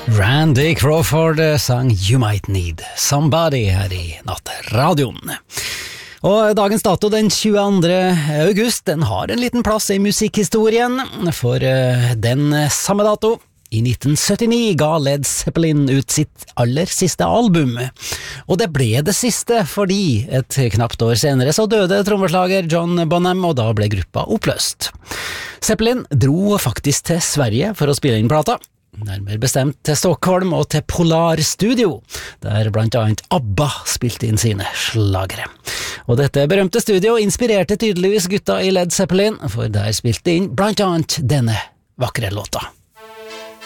Randy Crawford sang You Might Need Somebody her i Nattradioen. Og dagens dato, den 22. august, den har en liten plass i musikkhistorien, for den samme dato, i 1979, ga Led Zeppelin ut sitt aller siste album. Og det ble det siste, fordi et knapt år senere så døde trommeslager John Bonham, og da ble gruppa oppløst. Zeppelin dro faktisk til Sverige for å spille inn plata, nærmere bestemt til Stockholm og til Polar Studio, der blant annet ABBA spilte inn sine slagere. Og dette berømte studio inspirerte tydeligvis gutta i Led Zeppelin, for der spilte inn blant annet denne vakre låta.